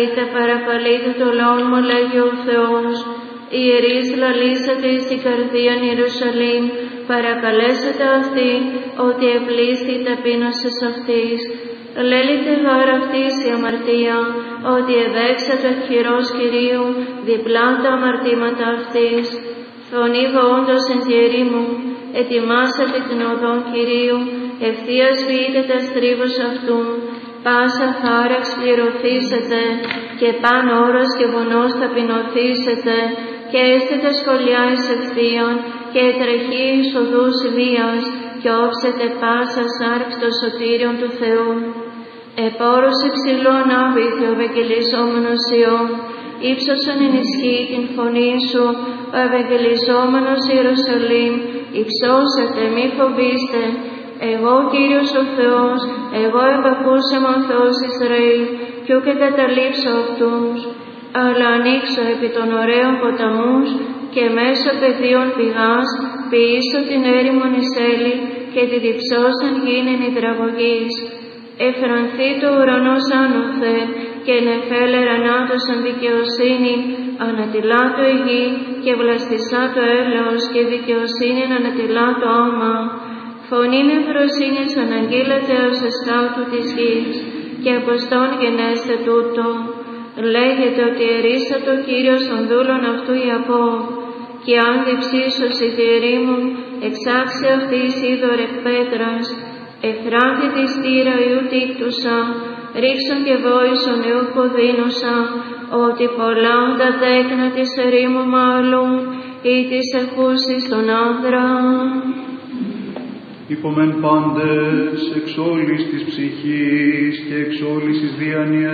Είτε παρακαλείτε το λόγο μου, λέγει ο Θεός. Ιερείς λαλήσατε εις την καρδίαν Ιερουσαλήμ, παρακαλέσατε αυτή, ότι επλήσθη η ταπείνωσης αυτής. Λέλητε γάρ αυτής η αμαρτία, ότι εδέξατε χειρός Κυρίου, διπλά τα αμαρτήματα αυτής. Φωνή όντως εν τη ερήμου, ετοιμάσατε την οδόν Κυρίου, ευθείας φύγετε τα στρίβους αυτού. Πάσα χάραξ πληρωθήσετε, και παν όρος και βονός ταπεινωθήσετε, και έστε τα σχολιά εις ευθείαν, και τρεχεί εις οδούς βίας, και όψετε πάσα σάρξ το σωτήριον του Θεού. Επόρος υψηλών άβηθη ο ευαγγελιζόμενος Υιόν, ύψωσον εν ισχύ την φωνή σου, ο ευαγγελιζόμενος Ιερουσαλήμ, υψώσατε, μη φοβήστε. Εγώ Κύριος ο Θεός, εγώ επακούσαμε ο Θεός Ισραήλ, κι ουκ εγκαταλείψω αυτούς, αλλά ανοίξω επί των ωραίων ποταμούς και μέσω πεδίων πηγάς ποιήσω την έρημον Ισέλη και τη διψώσαν γίνην υδραγωγής. Εφρανθεί το ουρανός άνωθεν και νεφέλε ανάτωσαν δικαιοσύνη, ανατιλά το η γη και βλαστισά το έλεος και δικαιοσύνη ανατιλά το άμα. Φωνήν ευφροσύνης αναγγείλατε ως εσκάουτου της γης και αποστόν γενέστε τούτο. Λέγεται ότι ερίσατο ο Κύριος των δούλων αυτού Ιακώβ, και αν διψήσωση διερήμουν, εξάξε αυτής είδωρ εκ πέτρας, εφράντη της στήρα ιού τίκτουσα, ρίξον και βόησον ιού κοδίνουσα, ότι πολλά τα δέκνα της ερήμου μάλλον, ή της εχούσης των άνδρα. Υπομεν πάντες εξ όλης της ψυχής και εξ όλης της διανοίας